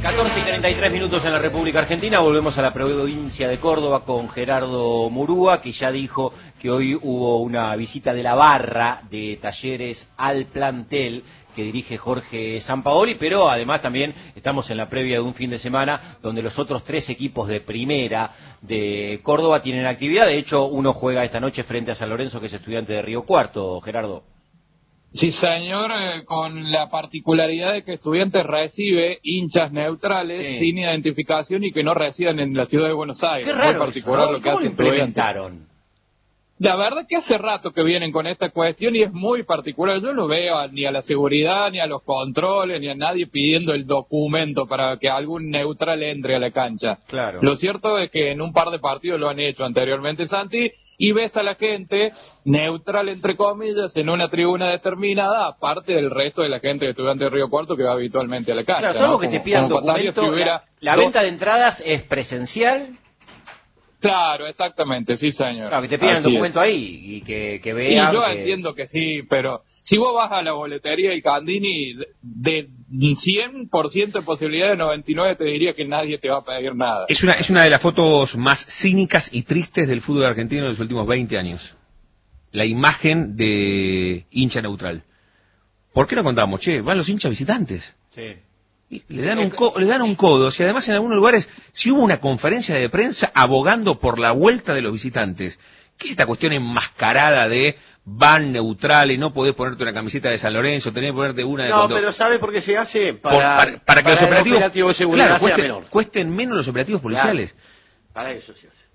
14:33 en la República Argentina. Volvemos a la provincia de Córdoba con Gerardo Murúa, que ya dijo que hoy hubo una visita de la barra de Talleres al plantel que dirige Jorge Sampaoli, pero además también estamos en la previa de un fin de semana donde los otros 3 equipos de primera de Córdoba tienen actividad. De hecho, uno juega esta noche frente a San Lorenzo, que es Estudiante de Río Cuarto, Gerardo. Sí, señor, con la particularidad de que Estudiantes recibe hinchas neutrales sin identificación y que no residen en la ciudad de Buenos Aires. Qué raro muy particular eso, ¿no? lo que ¿Cómo hace lo implementaron? Estudiantes. La verdad que hace rato que vienen con esta cuestión y es muy particular. Yo no veo ni a la seguridad, ni a los controles, ni a nadie pidiendo el documento para que algún neutral entre a la cancha. Claro. Lo cierto es que en un par de partidos lo han hecho anteriormente, Santi, y ves a la gente neutral, entre comillas, en una tribuna determinada, aparte del resto de la gente de Estudiantes de Río Cuarto que va habitualmente a la cancha. Claro, solo ¿no? que te pidan documento. Si la venta de entradas es presencial. Claro, exactamente, sí, señor. Claro, que te pidan el documento ahí y que vean. Y yo entiendo que sí, pero si vos vas a la boletería y Candini, de 100% de posibilidad de 99 te diría que nadie te va a pedir nada. Es una de las fotos más cínicas y tristes del fútbol argentino de los últimos 20 años. La imagen de hincha neutral. ¿Por qué no contamos? Van los hinchas visitantes. Sí. Le dan un codo, y además en algunos lugares, si hubo una conferencia de prensa abogando por la vuelta de los visitantes, ¿qué es esta cuestión enmascarada de van neutrales, no podés ponerte una camiseta de San Lorenzo, tenés que ponerte una de... No, pero ¿sabe por qué se hace? Para que los operativos de seguridad cuesten menos los operativos policiales. Claro, para eso se hace.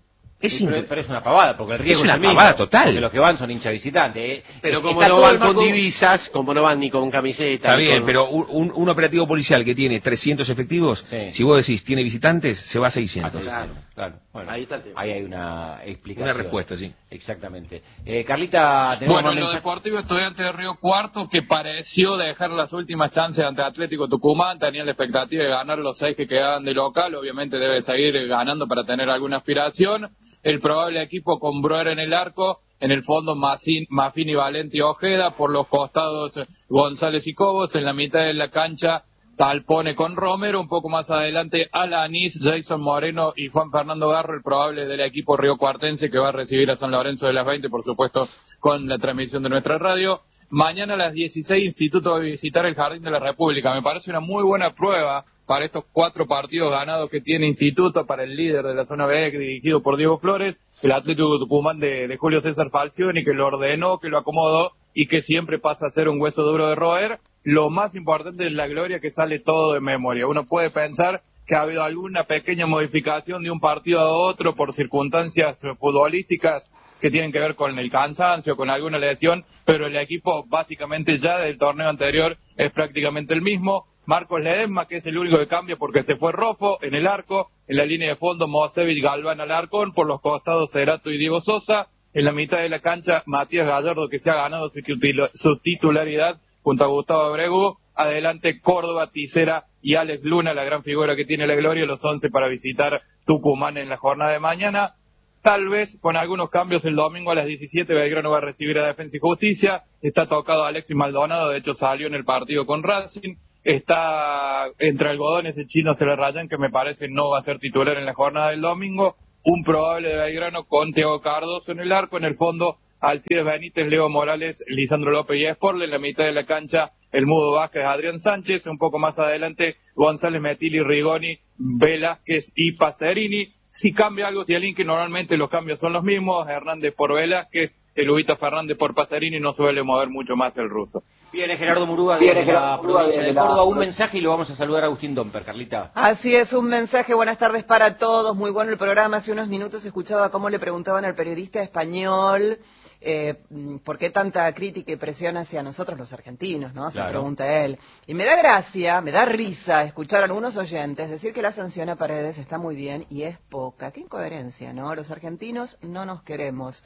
Pero es una pavada, porque el riesgo es una el mismo, pavada total. Porque los que van son hinchas visitantes. Pero como no van con divisas, como no van ni con camiseta. Está bien, pero un operativo policial que tiene 300 efectivos, si vos decís tiene visitantes, se va a 600. Claro. Bueno, ahí está el tema. Ahí hay una explicación. Una respuesta, sí. Exactamente. Carlita, tenemos bueno, lo deportivo Estudiantes de Río Cuarto, que pareció dejar las últimas chances ante Atlético Tucumán, tenían la expectativa de ganar los 6 que quedaban de local, obviamente debe seguir ganando para tener alguna aspiración. El probable equipo con Broer en el arco, en el fondo Mafini, Valente y Ojeda, por los costados González y Cobos, en la mitad de la cancha Talpone con Romero, un poco más adelante Alanis, Jason Moreno y Juan Fernando Garro, el probable del equipo riocuartense que va a recibir a San Lorenzo de las 20, por supuesto, con la transmisión de nuestra radio. Mañana a las 16, Instituto va a visitar el Jardín de la República. Me parece una muy buena prueba para estos 4 partidos ganados que tiene Instituto, para el líder de la zona B, dirigido por Diego Flores, el Atlético Tucumán de Julio César Falcioni, que lo ordenó, que lo acomodó y que siempre pasa a ser un hueso duro de roer. Lo más importante es la gloria, que sale todo de memoria. Uno puede pensar que ha habido alguna pequeña modificación de un partido a otro por circunstancias futbolísticas que tienen que ver con el cansancio, con alguna lesión, pero el equipo básicamente ya del torneo anterior es prácticamente el mismo. Marcos Ledesma, que es el único que cambia porque se fue Rofo en el arco, en la línea de fondo Mosevic, Galván, Alarcón, por los costados Cerato y Diego Sosa, en la mitad de la cancha Matías Gallardo, que se ha ganado su titularidad junto a Gustavo Abregu, adelante Córdoba, Tisera y Alex Luna, la gran figura que tiene la gloria, los 11 para visitar Tucumán en la jornada de mañana. Tal vez con algunos cambios el domingo a las 17 Belgrano va a recibir a Defensa y Justicia, está tocado Alexis Maldonado, de hecho salió en el partido con Racing, está entre algodones el chino Celarrayán, que me parece no va a ser titular en la jornada del domingo, un probable de Belgrano con Thiago Cardoso en el arco, en el fondo Alcides Benítez, Leo Morales, Lisandro López y Esporle, en la mitad de la cancha el Mudo Vázquez, Adrián Sánchez, un poco más adelante González Metilli, Rigoni, Velázquez y Pacerini. Si cambia algo, si alguien, que normalmente los cambios son los mismos, Hernández por Velázquez, el Ubita Fernández por Pacerini, no suele mover mucho más el ruso. Viene Gerardo Murúa de la provincia de Córdoba, un mensaje y lo vamos a saludar a Agustín Domper, Carlita. Así es, un mensaje, buenas tardes para todos, muy bueno el programa. Hace unos minutos escuchaba cómo le preguntaban al periodista español por qué tanta crítica y presión hacia nosotros los argentinos, ¿no? Se pregunta él. Y me da gracia, me da risa escuchar a algunos oyentes decir que la sanción a Paredes está muy bien y es poca. Qué incoherencia, ¿no? Los argentinos no nos queremos.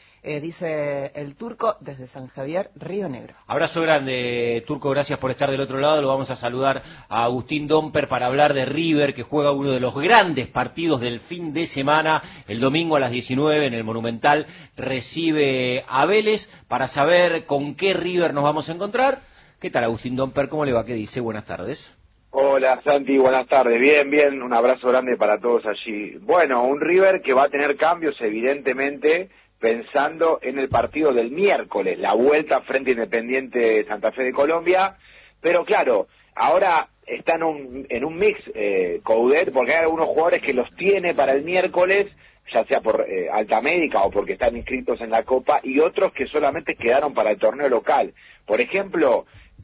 Dice el Turco desde San Javier, Río Negro. Abrazo grande, Turco, gracias por estar del otro lado. Lo vamos a saludar a Agustín Domper para hablar de River, que juega uno de los grandes partidos del fin de semana. El domingo a las 19 en el Monumental recibe a Vélez, para saber con qué River nos vamos a encontrar. ¿Qué tal, Agustín Domper? ¿Cómo le va? ¿Qué dice? Buenas tardes. Hola Santi, buenas tardes. Bien, un abrazo grande para todos allí. Bueno, un River que va a tener cambios evidentemente pensando en el partido del miércoles, la vuelta frente a Independiente de Santa Fe de Colombia, pero claro, ahora está en un mix Coudet, porque hay algunos jugadores que los tiene para el miércoles, ya sea por alta médica o porque están inscritos en la Copa, y otros que solamente quedaron para el torneo local. Por ejemplo,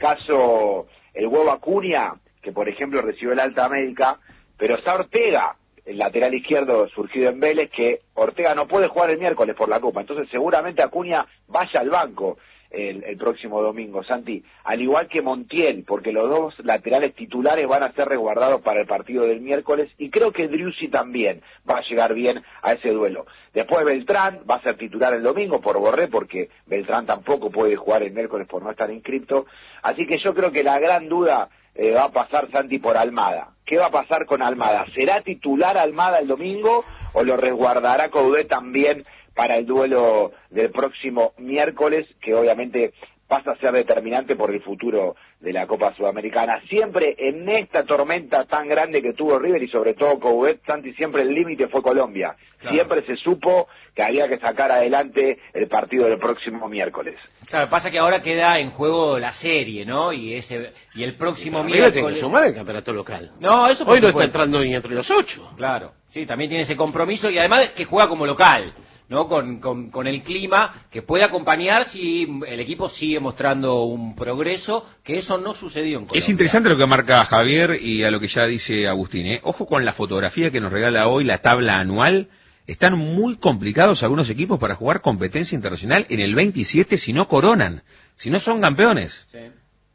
caso el Huevo Acuña, que por ejemplo recibió la alta médica, pero está Ortega, el lateral izquierdo surgido en Vélez, que Ortega no puede jugar el miércoles por la Copa, entonces seguramente Acuña vaya al banco el próximo domingo, Santi, al igual que Montiel, porque los dos laterales titulares van a ser resguardados para el partido del miércoles, y creo que Driussi también va a llegar bien a ese duelo. Después Beltrán va a ser titular el domingo por Borré, porque Beltrán tampoco puede jugar el miércoles por no estar inscripto, así que yo creo que la gran duda va a pasar, Santi, por Almada. ¿Qué va a pasar con Almada? ¿Será titular Almada el domingo o lo resguardará Coudet también para el duelo del próximo miércoles, que obviamente pasa a ser determinante por el futuro de la Copa Sudamericana? Siempre en esta tormenta tan grande que tuvo River y sobre todo Coudet, Santi, siempre el límite fue Colombia. Claro. Siempre se supo que había que sacar adelante el partido del próximo miércoles. Claro, pasa que ahora queda en juego la serie, ¿no? Y el próximo River miércoles... tiene que sumar el campeonato local. No, eso por Hoy no supuesto. está entrando ni entre los 8. Claro, sí, también tiene ese compromiso y además que juega como local, ¿no? Con el clima que puede acompañar si el equipo sigue mostrando un progreso, que eso no sucedió en Colombia. Es interesante lo que marca Javier y a lo que ya dice Agustín, ¿eh? Ojo con la fotografía que nos regala hoy, la tabla anual. Están muy complicados algunos equipos para jugar competencia internacional en el 27 si no coronan, si no son campeones. Sí.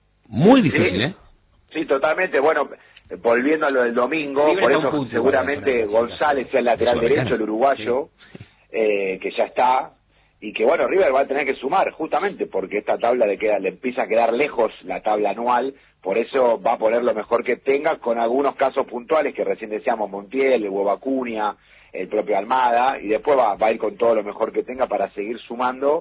Muy difícil, ¿eh? Sí, totalmente. Bueno, volviendo a lo del domingo, River por eso seguramente González sea el lateral derecho, el uruguayo, sí. Que ya está, y que bueno, River va a tener que sumar, justamente porque esta tabla le empieza a quedar lejos la tabla anual, por eso va a poner lo mejor que tenga, con algunos casos puntuales que recién decíamos, Montiel, el Huevo Acuña, el propio Almada, y después va a ir con todo lo mejor que tenga para seguir sumando,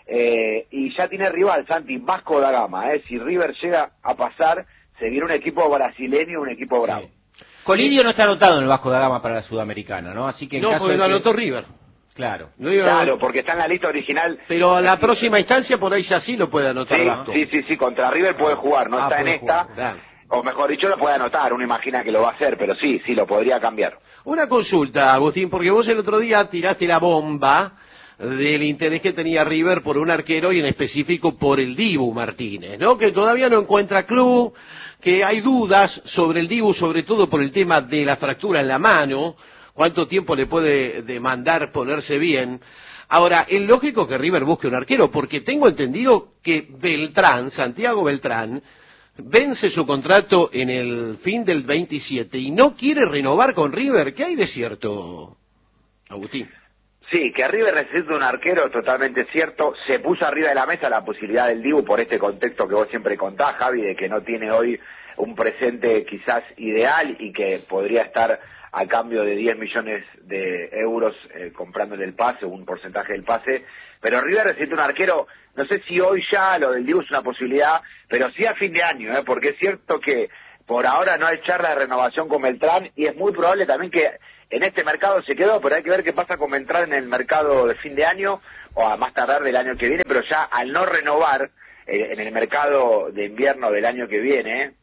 y ya tiene rival, Santi, Vasco da Gama, si River llega a pasar, se viene un equipo brasileño, un equipo bravo. Sí. Colidio no está anotado en el Vasco da Gama para la Sudamericana, ¿no? Así que en no, caso porque lo de que... anotó River. Claro. Claro, porque está en la lista original. Pero a la próxima instancia por ahí ya sí lo puede anotar sí, Vasco. Sí, contra River puede jugar, no está en esta, claro. O mejor dicho, lo puede anotar, uno imagina que lo va a hacer, pero sí, lo podría cambiar. Una consulta, Agustín, porque vos el otro día tiraste la bomba del interés que tenía River por un arquero y en específico por el Dibu Martínez, ¿no? Que todavía no encuentra club, que hay dudas sobre el Dibu, sobre todo por el tema de la fractura en la mano, cuánto tiempo le puede demandar ponerse bien. Ahora, es lógico que River busque un arquero, porque tengo entendido que Santiago Beltrán, vence su contrato en el fin del 27 y no quiere renovar con River. ¿Qué hay de cierto, Agustín? Sí, que River necesita un arquero, totalmente cierto. Se puso arriba de la mesa la posibilidad del Dibu por este contexto que vos siempre contás, Javi, de que no tiene hoy un presente quizás ideal y que podría estar a cambio de 10 millones de euros comprándole el pase, un porcentaje del pase. Pero River necesita un arquero, no sé si hoy ya lo del Dibu es una posibilidad, pero sí a fin de año, porque es cierto que por ahora no hay charla de renovación con Beltrán y es muy probable también que en este mercado se quedó, pero hay que ver qué pasa con Beltrán en el mercado de fin de año o a más tardar del año que viene, pero ya al no renovar en el mercado de invierno del año que viene,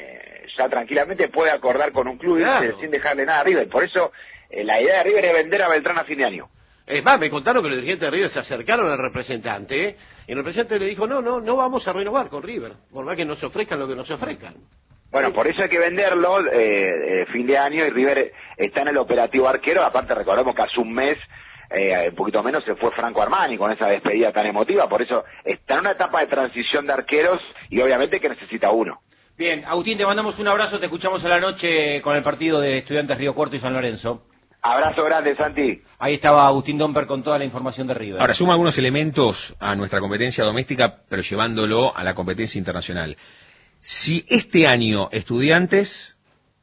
ya tranquilamente puede acordar con un club claro. sin dejarle nada a River. Por eso la idea de River es vender a Beltrán a fin de año. Es más, me contaron que los dirigentes de River se acercaron al representante y el representante le dijo, no vamos a renovar con River, por más que nos ofrezcan lo que nos ofrezcan. Bueno, por eso hay que venderlo fin de año y River está en el operativo arquero. Aparte recordemos que hace un mes, un poquito menos, se fue Franco Armani con esa despedida tan emotiva. Por eso está en una etapa de transición de arqueros y obviamente que necesita uno. Bien, Agustín, te mandamos un abrazo, te escuchamos a la noche con el partido de Estudiantes Río Cuarto y San Lorenzo. Abrazo grande, Santi. Ahí estaba Agustín Domper con toda la información de River. Ahora, suma algunos elementos a nuestra competencia doméstica, pero llevándolo a la competencia internacional. Si este año Estudiantes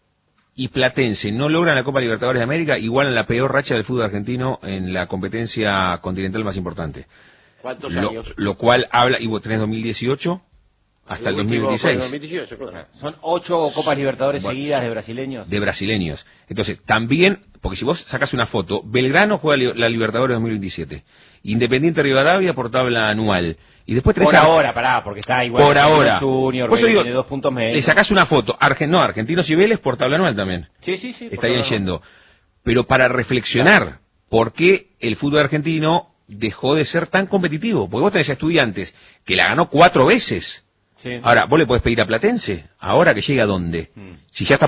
y Platense no logran la Copa Libertadores de América, igualan la peor racha del fútbol argentino en la competencia continental más importante. ¿Cuántos años? Lo cual habla, y vos tenés 2018, hasta el 2026. 2018, claro. Son 8 Copas Libertadores seguidas de brasileños. De brasileños. Entonces, también, porque si vos sacás una foto, Belgrano juega la Libertadores 2027. Independiente Rivadavia por tabla anual. Y después por ahora, porque está igual. Por ahora. Junior, Por eso digo, tiene 2 puntos menos. le sacás una foto. Argentinos y Vélez por tabla anual también. Sí. Estarían yendo. Pero para reflexionar, ¿por qué el fútbol argentino dejó de ser tan competitivo? Porque vos tenés a Estudiantes que la ganó 4 veces. Sí. Ahora, ¿vos le podés pedir a Platense? ¿Ahora que llega a dónde? Si ya está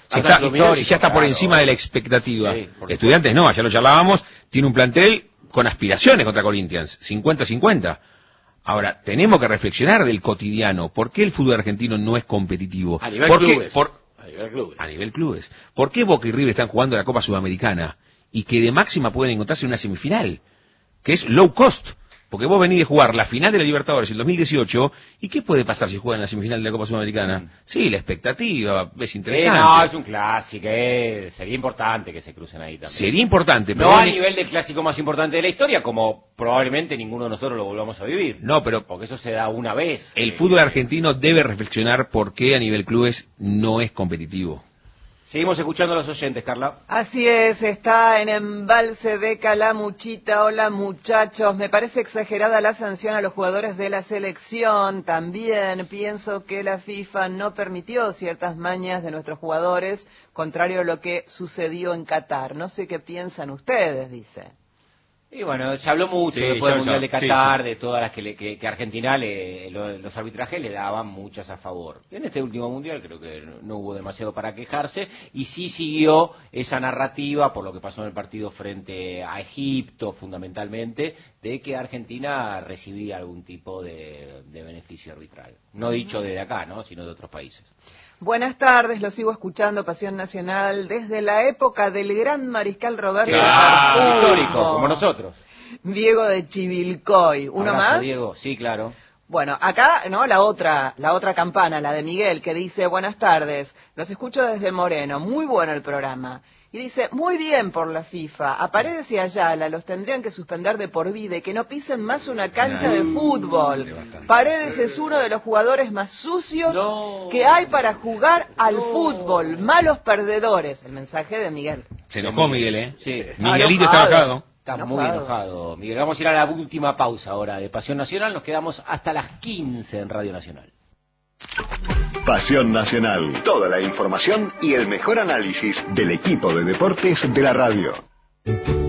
por encima de la expectativa. Sí, Estudiantes no, ya lo charlábamos, tiene un plantel con aspiraciones contra Corinthians, 50-50. Ahora, tenemos que reflexionar del cotidiano. ¿Por qué el fútbol argentino no es competitivo? A nivel clubes. A nivel clubes. ¿Por qué Boca y River están jugando la Copa Sudamericana? Y que de máxima pueden encontrarse en una semifinal, que es low cost. Porque vos venís de jugar la final de la Libertadores en 2018, ¿y qué puede pasar si juegan la semifinal de la Copa Sudamericana? Sí, la expectativa es interesante. No, es un clásico, sería importante que se crucen ahí también. Sería importante, pero... No a nivel del clásico más importante de la historia, como probablemente ninguno de nosotros lo volvamos a vivir. No, pero... Porque eso se da una vez. El fútbol argentino debe reflexionar por qué a nivel clubes no es competitivo. Seguimos escuchando a los oyentes, Carla. Así es, está en Embalse de Calamuchita. Hola, muchachos. Me parece exagerada la sanción a los jugadores de la selección. También pienso que la FIFA no permitió ciertas mañas de nuestros jugadores, contrario a lo que sucedió en Qatar. No sé qué piensan ustedes, dice. Y bueno, se habló mucho después del Mundial de Qatar, de todas las que Argentina los arbitrajes le daban muchas a favor. En este último Mundial creo que no hubo demasiado para quejarse y sí siguió esa narrativa por lo que pasó en el partido frente a Egipto fundamentalmente, de que Argentina recibía algún tipo de beneficio arbitral. No dicho desde acá, ¿no? Sino de otros países. Buenas tardes, lo sigo escuchando, Pasión Nacional, desde la época del gran mariscal Roberto histórico, como nosotros. Diego de Chivilcoy. ¿Uno Abrazo, más? Diego, sí, claro. Bueno, acá, ¿no? La otra campana, la de Miguel, que dice, buenas tardes, los escucho desde Moreno, muy bueno el programa. Y dice, muy bien por la FIFA, a Paredes y Ayala los tendrían que suspender de por vida y que no pisen más una cancha de fútbol. Paredes es uno de los jugadores más sucios que hay para jugar al fútbol. Malos perdedores. El mensaje de Miguel. Se enojó Miguel, ¿eh? Sí. Miguelito está enojado. Está muy enojado, Miguel. Vamos a ir a la última pausa ahora de Pasión Nacional. Nos quedamos hasta las 15 en Radio Nacional. Pasión Nacional. Toda la información y el mejor análisis del equipo de deportes de la radio.